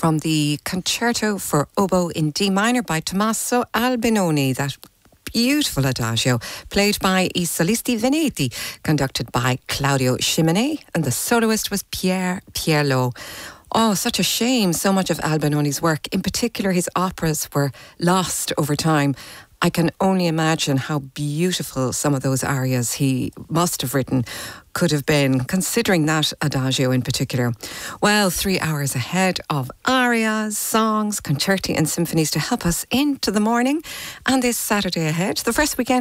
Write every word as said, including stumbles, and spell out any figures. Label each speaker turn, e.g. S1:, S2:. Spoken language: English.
S1: from the Concerto for Oboe in D minor by Tommaso Albinoni. That beautiful adagio, played by I Solisti Veneti, conducted by Claudio Sciminè, and the soloist was Pierre Pierlot. Oh, such a shame so much of Albinoni's work, in particular his operas, were lost over time. I can only imagine how beautiful some of those arias he must have written could have been, considering that adagio in particular. Well, three hours ahead of arias, songs, concerti and symphonies to help us into the morning. And this Saturday ahead, the first weekend